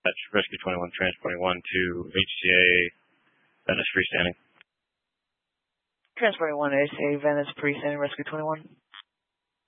That's Rescue 21, transporting 1 to HCA, Venice freestanding. Transporting 1 to HCA, Venice freestanding, Rescue 21.